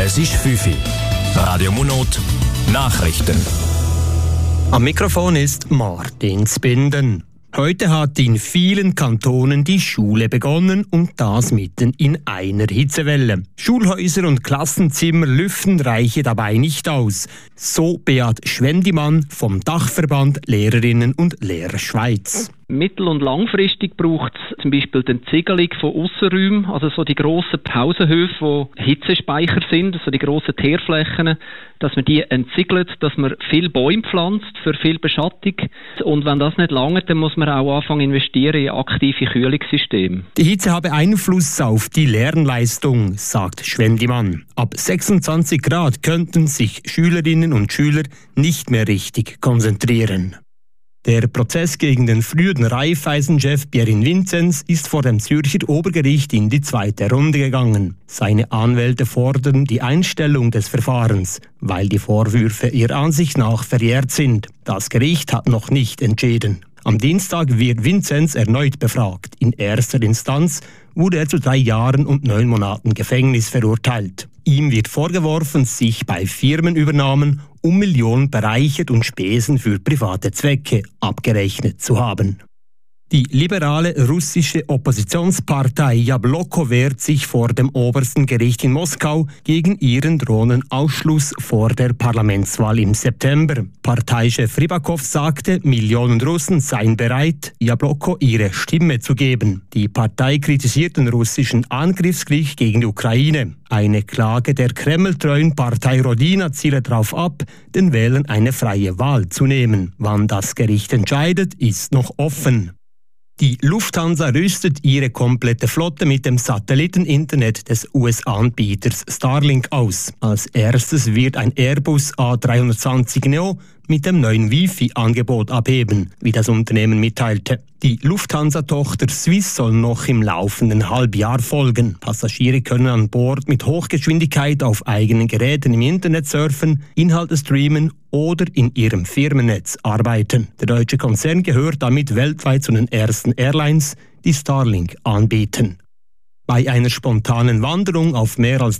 Es ist 5 Uhr. Radio Monot, Nachrichten. Am Mikrofon ist Martin Zbinden. Heute hat in vielen Kantonen die Schule begonnen und das mitten in einer Hitzewelle. Schulhäuser und Klassenzimmer lüften reiche dabei nicht aus. So Beat Schwendimann vom Dachverband Lehrerinnen und Lehrer Schweiz. Mittel- und langfristig braucht es zum Beispiel die Entziegelung von Aussenräumen, also so die grossen Pausenhöfe, wo Hitzespeicher sind, so die grossen Teerflächen, dass man die entsiegelt, dass man viel Bäume pflanzt für viel Beschattung. Und wenn das nicht lange, dann muss man auch anfangen investieren in aktive Kühlungssysteme. Die Hitze habe Einfluss auf die Lernleistung, sagt Schwendimann. Ab 26 Grad könnten sich Schülerinnen und Schüler nicht mehr richtig konzentrieren. Der Prozess gegen den früheren Raiffeisen-Chef Pierin Vinzenz ist vor dem Zürcher Obergericht in die zweite Runde gegangen. Seine Anwälte fordern die Einstellung des Verfahrens, weil die Vorwürfe ihrer Ansicht nach verjährt sind. Das Gericht hat noch nicht entschieden. Am Dienstag wird Vinzenz erneut befragt. In erster Instanz wurde er zu 3 Jahren und 9 Monaten Gefängnis verurteilt. Ihm wird vorgeworfen, sich bei Firmenübernahmen um Millionen bereichert und Spesen für private Zwecke abgerechnet zu haben. Die liberale russische Oppositionspartei Jabloko wehrt sich vor dem obersten Gericht in Moskau gegen ihren drohenden Ausschluss vor der Parlamentswahl im September. Parteichef Rybakov sagte, Millionen Russen seien bereit, Jabloko ihre Stimme zu geben. Die Partei kritisiert den russischen Angriffskrieg gegen die Ukraine. Eine Klage der kremltreuen Partei Rodina ziele darauf ab, den Wählern eine freie Wahl zu nehmen. Wann das Gericht entscheidet, ist noch offen. Die Lufthansa rüstet ihre komplette Flotte mit dem Satelliteninternet des US-Anbieters Starlink aus. Als erstes wird ein Airbus A320 Neo mit dem neuen Wi-Fi-Angebot abheben, wie das Unternehmen mitteilte. Die Lufthansa-Tochter Swiss soll noch im laufenden Halbjahr folgen. Passagiere können an Bord mit Hochgeschwindigkeit auf eigenen Geräten im Internet surfen, Inhalte streamen oder in ihrem Firmennetz arbeiten. Der deutsche Konzern gehört damit weltweit zu den ersten Airlines, die Starlink anbieten. Bei einer spontanen Wanderung auf mehr als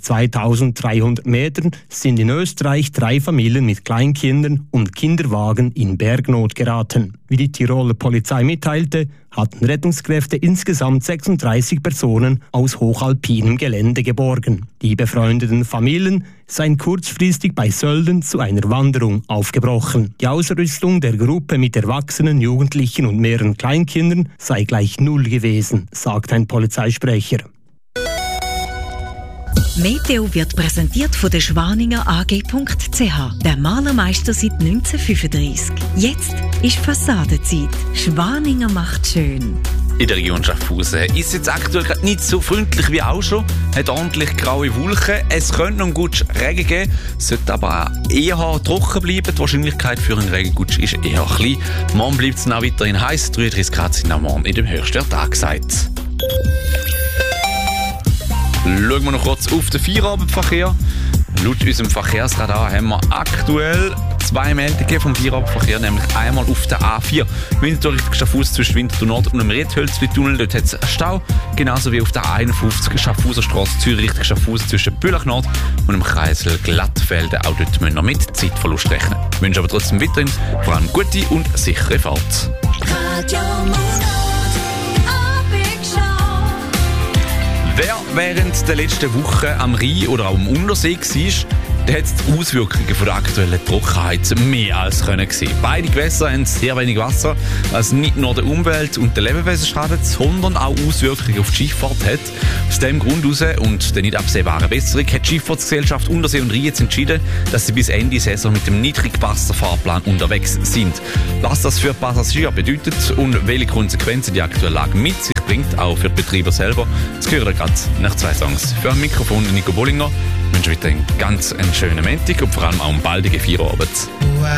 2300 Metern sind in Österreich 3 Familien mit Kleinkindern und Kinderwagen in Bergnot geraten. Wie die Tiroler Polizei mitteilte, hatten Rettungskräfte insgesamt 36 Personen aus hochalpinem Gelände geborgen. Die befreundeten Familien seien kurzfristig bei Sölden zu einer Wanderung aufgebrochen. Die Ausrüstung der Gruppe mit Erwachsenen, Jugendlichen und mehreren Kleinkindern sei gleich 0 gewesen, sagt ein Polizeisprecher. Meteo wird präsentiert von der Schwaninger AG.ch, der Malermeister seit 1935. Jetzt ist Fassadenzeit. Schwaninger macht schön. In der Region Schaffhausen ist es jetzt aktuell nicht so freundlich wie auch schon. Hat ordentlich graue Wolken. Es könnte noch einen Gutsch Regen geben, sollte aber auch eher trocken bleiben. Die Wahrscheinlichkeit für einen Regengutsch ist eher klein. Morgen bleibt es auch weiterhin heiß. 33 Grad sind am Morgen in dem höchsten Tag gesagt. Schauen wir noch kurz auf den Feierabendverkehr. Laut unserem Verkehrsradar haben wir aktuell 2 Meldungen vom Feierabendverkehr, nämlich einmal auf der A4 Winterthur Richtung Schaffhausen zwischen Winterthur Nord und dem Redhölzli-Tunnel. Dort hat es Stau, genauso wie auf der A51 Schaffhauserstrasse Zürich Richtung Schaffhausen zwischen Bülach Nord und dem Kreisel Glattfelden. Auch dort müssen wir mit Zeitverlust rechnen. Ich wünsche aber trotzdem weiterhin vor allem gute und sichere Fahrt. Wer während der letzten Woche am Rhein oder auch am Untersee war, der hat die Auswirkungen von der aktuellen Trockenheit mehr als können sehen. Beide Gewässer haben sehr wenig Wasser, was nicht nur der Umwelt und der Lebewesen schadet, sondern auch Auswirkungen auf die Schifffahrt hat. Aus diesem Grund heraus und der nicht absehbaren Besserung hat die Schifffahrtsgesellschaft Untersee und Rhein jetzt entschieden, dass sie bis Ende Saison mit dem Niedrigwasserfahrplan unterwegs sind. Was das für Passagiere bedeutet und welche Konsequenzen die aktuelle Lage mit sich bringt, auch für die Betreiber selber, das hören wir gerade nach 2 Songs. Für ein Mikrofon Nico Bollinger. Ich wünsche weiterhin ganz einen schönen Montag und vor allem auch einen baldigen Feierabend.